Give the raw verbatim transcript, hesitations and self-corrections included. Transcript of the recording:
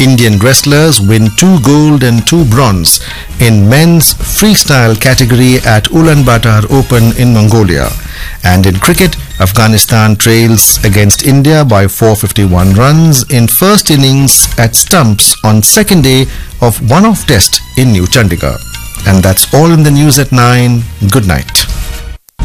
Indian wrestlers win two gold and two bronze in men's freestyle category at Ulaanbaatar Open in Mongolia. And in cricket, Afghanistan trails against India by four hundred fifty-one runs in first innings at stumps on second day of one-off test in New Chandigarh. And that's all in the news at nine. Good night.